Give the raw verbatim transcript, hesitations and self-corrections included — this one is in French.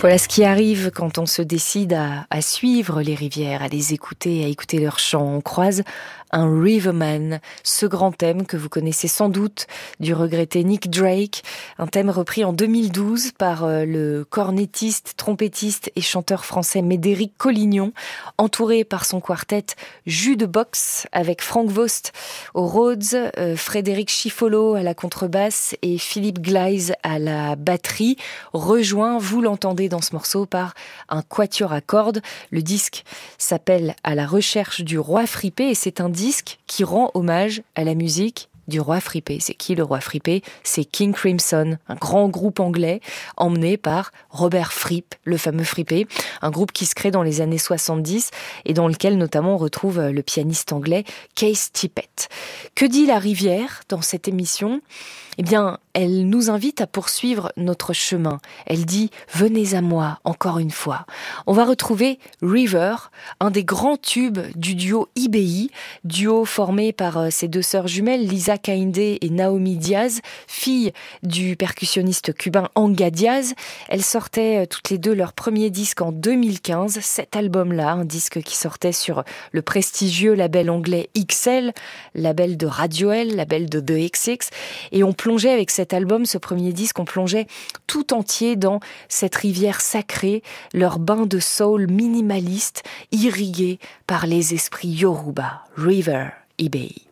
Voilà ce qui arrive quand on se décide à, à suivre les rivières, à les écouter, à écouter leurs chants. On croise un Riverman, ce grand thème que vous connaissez sans doute du regretté Nick Drake, un thème repris en deux mille douze par le cornettiste, trompettiste et chanteur français Médéric Collignon, entouré par son quartet Jukebox avec Frank Vost au Rhodes, euh, Frédéric Chiffolo à la contrebasse et Philippe Gleise à la batterie, rejoint, vous l'entendez dans ce morceau, par un quatuor à cordes. Le disque s'appelle À la recherche du roi fripé et c'est un disque qui rend hommage à la musique du roi fripé. C'est qui le roi fripé ? C'est King Crimson, un grand groupe anglais emmené par Robert Fripp, le fameux fripé, un groupe qui se crée dans les années soixante-dix et dans lequel notamment on retrouve le pianiste anglais Keith Tippett. Que dit la rivière dans cette émission ? Eh bien, elle nous invite à poursuivre notre chemin. Elle dit « Venez à moi, encore une fois ». On va retrouver River, un des grands tubes du duo I B I, duo formé par ses deux sœurs jumelles, Lisa Kainde et Naomi Diaz, filles du percussionniste cubain Anga Diaz. Elles sortaient toutes les deux leur premier disque en deux mille quinze, cet album-là, un disque qui sortait sur le prestigieux label anglais X L, label de Radiohead, label de The X X, et on plongeait avec cet album, ce premier disque, on plongeait tout entier dans cette rivière sacrée, leur bain de soul minimaliste, irrigué par les esprits Yoruba. River, I B I.